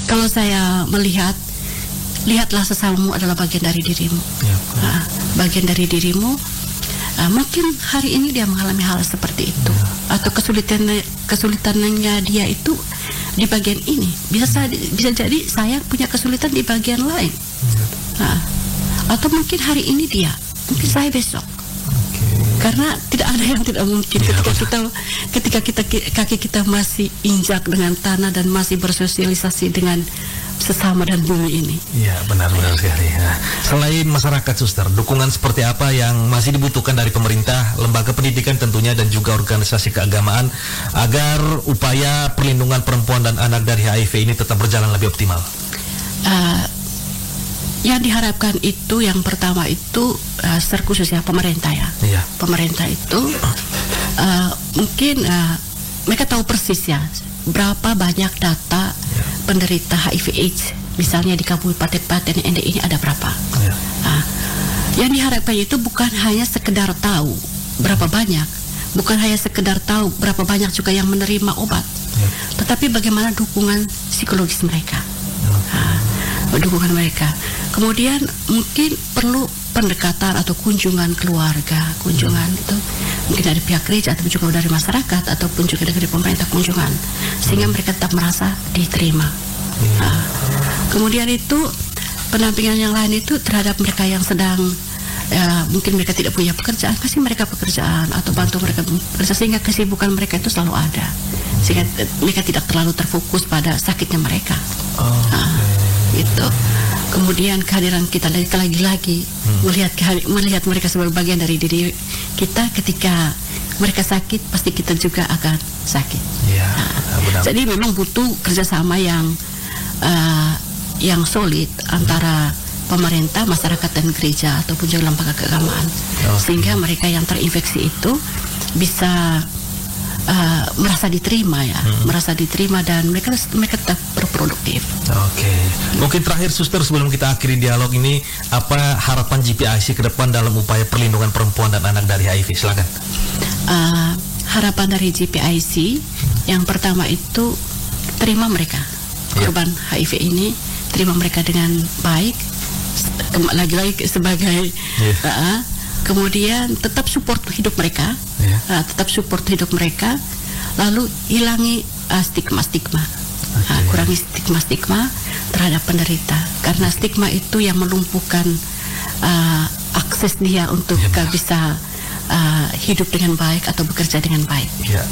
Kalau saya melihat, lihatlah sesamamu adalah bagian dari dirimu. Bagian dari dirimu. Mungkin hari ini dia mengalami hal seperti itu, atau kesulitannya dia itu di bagian ini. Bisa jadi saya punya kesulitan di bagian lain. Atau mungkin hari ini dia, mungkin saya besok. Karena tidak ada yang tidak mungkin ketika kaki kita masih injak dengan tanah dan masih bersosialisasi dengan sesama dan bumi ini. Iya, benar-benar sekali. Nah, selain masyarakat, Suster, dukungan seperti apa yang masih dibutuhkan dari pemerintah, lembaga pendidikan tentunya, dan juga organisasi keagamaan agar upaya perlindungan perempuan dan anak dari HIV ini tetap berjalan lebih optimal? Yang diharapkan itu yang pertama itu secara khusus ya pemerintah ya. Iya. Pemerintah itu mungkin mereka tahu persis ya berapa banyak data penderita HIV/AIDS misalnya di Kabupaten ND ini ada berapa. Yang diharapkan itu bukan hanya sekedar tahu berapa banyak, bukan hanya sekedar tahu berapa banyak juga yang menerima obat, tetapi bagaimana dukungan psikologis mereka. Dukungan mereka. Kemudian mungkin perlu pendekatan atau kunjungan keluarga, kunjungan itu mungkin dari pihak gereja atau juga dari masyarakat ataupun juga dari pemerintah kunjungan, sehingga mereka tetap merasa diterima. Kemudian itu pendampingan yang lain itu terhadap mereka yang sedang mungkin mereka tidak punya pekerjaan, kasih mereka pekerjaan atau bantu mereka bekerja sehingga kesibukan mereka itu selalu ada, sehingga mereka tidak terlalu terfokus pada sakitnya mereka. Itu. Kemudian kehadiran kita lagi-lagi melihat mereka sebagai bagian dari diri kita. Ketika mereka sakit, pasti kita juga akan sakit. Jadi memang butuh kerjasama yang solid antara pemerintah, masyarakat, dan gereja ataupun juga lembaga keagamaan, sehingga mereka yang terinfeksi itu bisa merasa diterima merasa diterima dan mereka tetap berproduktif. Mungkin terakhir, Suster, sebelum kita akhiri dialog ini, apa harapan GPIC ke depan dalam upaya perlindungan perempuan dan anak dari HIV? Silakan. Harapan dari GPIC yang pertama itu terima mereka korban HIV ini, terima mereka dengan baik, lagi-lagi sebagai kemudian tetap support hidup mereka, lalu hilangi stigma-stigma, kurangi stigma-stigma terhadap penderita, karena stigma itu yang melumpuhkan akses dia untuk bisa hidup dengan baik atau bekerja dengan baik.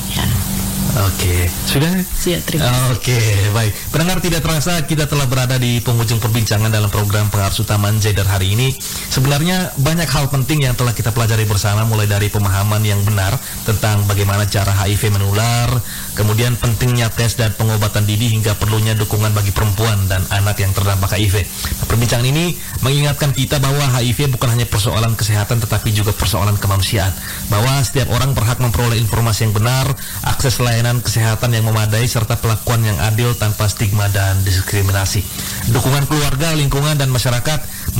Sudah? Terima kasih. Baik. Pendengar, tidak terasa kita telah berada di penghujung perbincangan dalam program Pengarus Utama Jaidar hari ini. Sebenarnya banyak hal penting yang telah kita pelajari bersama, mulai dari pemahaman yang benar tentang bagaimana cara HIV menular, kemudian pentingnya tes dan pengobatan dini, hingga perlunya dukungan bagi perempuan dan anak yang terdampak HIV. Perbincangan ini mengingatkan kita bahwa HIV bukan hanya persoalan kesehatan tetapi juga persoalan kemanusiaan, bahwa setiap orang berhak memperoleh informasi yang benar, akses layanan kesehatan yang memadai, serta perlakuan yang adil tanpa stigma dan diskriminasi. Dukungan keluarga, lingkungan, dan masyarakat